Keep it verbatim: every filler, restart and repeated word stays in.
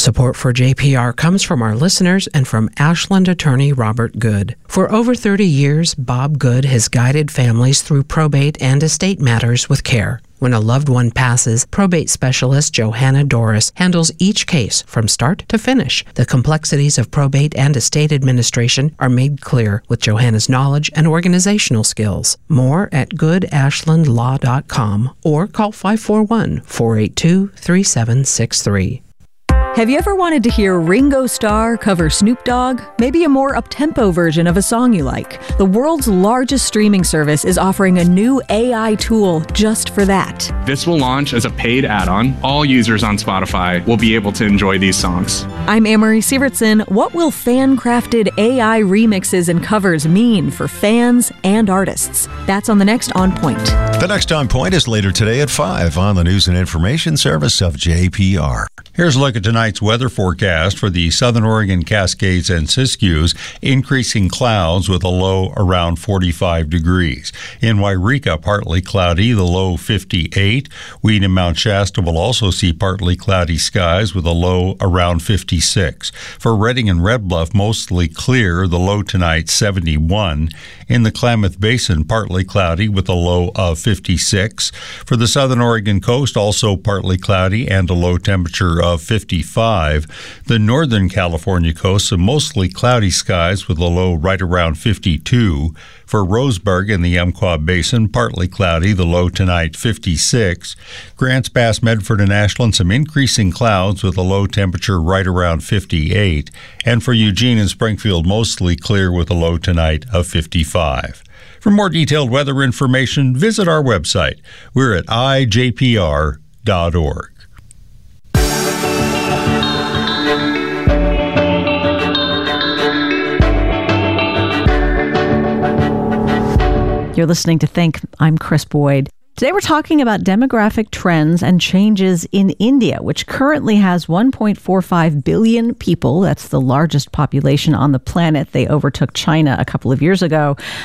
Support for J P R comes from our listeners and from Ashland attorney Robert Good. For over thirty years, Bob Good has guided families through probate and estate matters with care. When a loved one passes, probate specialist Johanna Doris handles each case from start to finish. The complexities of probate and estate administration are made clear with Johanna's knowledge and organizational skills. More at good ashland law dot com or call five four one, four eight two, three seven six three. Have you ever wanted to hear Ringo Starr cover Snoop Dogg? Maybe a more up-tempo version of a song you like. The world's largest streaming service is offering a new A I tool just for that. This will launch as a paid add-on. All users on Spotify will be able to enjoy these songs. I'm Amory Sievertson. What will fan-crafted A I remixes and covers mean for fans and artists? That's on the next On Point. The next On Point is later today at five on the News and Information Service of J P R. Here's a look at tonight's weather forecast for the Southern Oregon Cascades and Siskiyous. Increasing clouds with a low around forty-five degrees. In Wairika, partly cloudy, the low fifty-eight. Weed and Mount Shasta will also see partly cloudy skies with a low around fifty-six. For Redding and Red Bluff, mostly clear, the low tonight seventy-one. In the Klamath Basin, partly cloudy with a low of fifty-six. For the Southern Oregon coast, also partly cloudy and a low temperature of fifty-five. The Northern California coast, some mostly cloudy skies with a low right around fifty-two. For Roseburg and the Umpqua Basin, partly cloudy, the low tonight fifty-six. Grants Pass, Medford, and Ashland, some increasing clouds with a low temperature right around fifty-eight. And for Eugene and Springfield, mostly clear with a low tonight of fifty-five. For more detailed weather information, visit our website. We're at i j p r dot org. You're listening to Think. I'm Chris Boyd. Today we're talking about demographic trends and changes in India, which currently has one point four five billion people. That's the largest population on the planet. They overtook China a couple of years ago.